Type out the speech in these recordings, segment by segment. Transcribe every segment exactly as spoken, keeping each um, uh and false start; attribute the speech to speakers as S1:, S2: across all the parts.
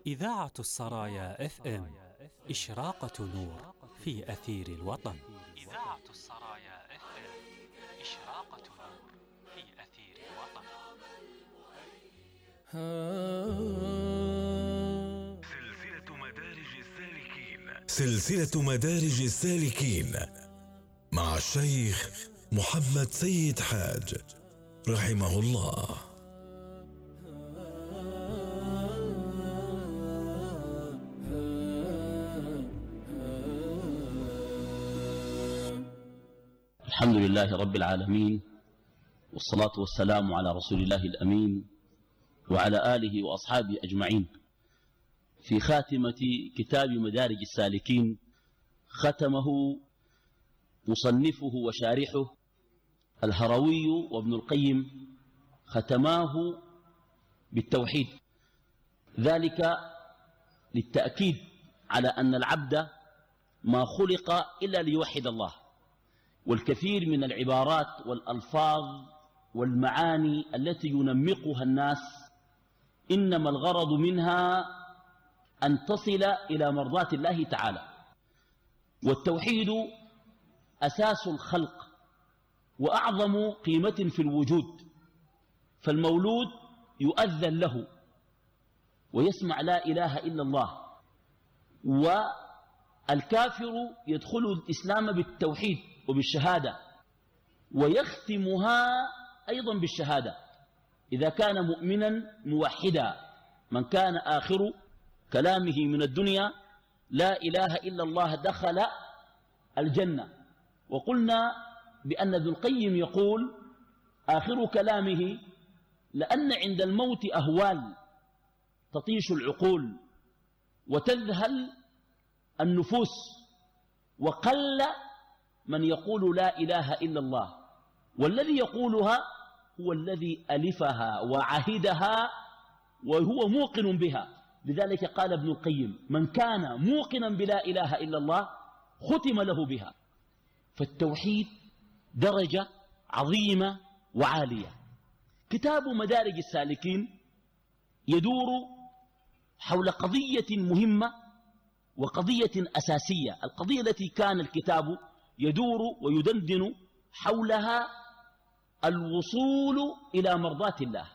S1: إذاعة السرايا اف ام إشراقة نور في أثير الوطن. إذاعة السرايا اف ام إشراقة نور في أثير الوطن.
S2: سلسلة مدارج السالكين سلسلة مدارج السالكين مع الشيخ محمد سيد حاج رحمه الله.
S3: الحمد لله رب العالمين، والصلاة والسلام على رسول الله الأمين وعلى آله وأصحابه أجمعين. في خاتمة كتاب مدارج السالكين ختمه مصنفه وشارحه الهروي وابن القيم، ختماه بالتوحيد، ذلك للتأكيد على أن العبد ما خلق إلا ليوحد الله. والكثير من العبارات والألفاظ والمعاني التي ينمقها الناس إنما الغرض منها أن تصل إلى مرضاة الله تعالى. والتوحيد أساس الخلق وأعظم قيمة في الوجود، فالمولود يؤذن له ويسمع لا إله إلا الله، والكافر يدخل الإسلام بالتوحيد وبالشهادة، ويختمها أيضا بالشهادة إذا كان مؤمنا موحدا. من كان آخر كلامه من الدنيا لا إله إلا الله دخل الجنة. وقلنا بأن ابن القيم يقول آخر كلامه لأن عند الموت أهوال تطيش العقول وتذهل النفوس، وقل من يقول لا إله إلا الله، والذي يقولها هو الذي ألفها وعهدها وهو موقن بها. لذلك قال ابن القيم من كان موقنا بلا إله إلا الله ختم له بها. فالتوحيد درجة عظيمة وعالية. كتاب مدارج السالكين يدور حول قضية مهمة وقضية أساسية. القضية التي كان الكتاب يدور ويدندن حولها الوصول إلى مرضاة الله.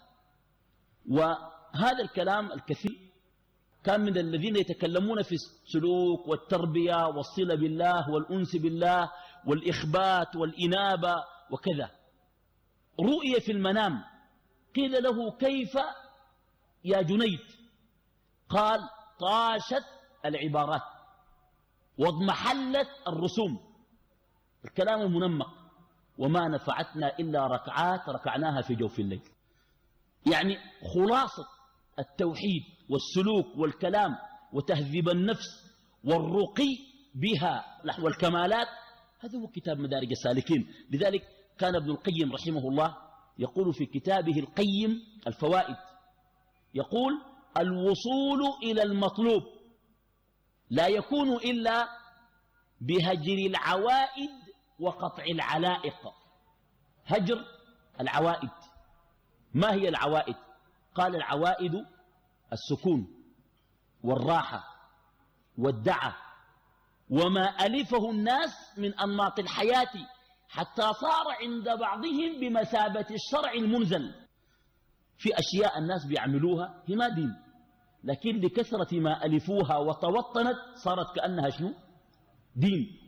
S3: وهذا الكلام الكثير كان من الذين يتكلمون في السلوك والتربية والصلة بالله والأنس بالله والإخبات والإنابة وكذا. رؤية في المنام قيل له كيف يا جنيد؟ قال طاشت العبارات واضمحلت الرسوم، الكلام المنمق، وما نفعتنا إلا ركعات ركعناها في جوف الليل. يعني خلاصة التوحيد والسلوك والكلام وتهذيب النفس والرقي بها نحو الكمالات، هذا هو كتاب مدارج السالكين. لذلك كان ابن القيم رحمه الله يقول في كتابه القيم الفوائد، يقول الوصول إلى المطلوب لا يكون إلا بهجر العوائد وقطع العلائق. هجر العوائد. ما هي العوائد؟ قال العوائد السكون والراحة والدعة وما ألفه الناس من أنماط الحياة حتى صار عند بعضهم بمثابة الشرع المنزل. في أشياء الناس بيعملوها هي ما دين، لكن لكثرة ما ألفوها وتوطنت صارت كأنها شنو؟ دين.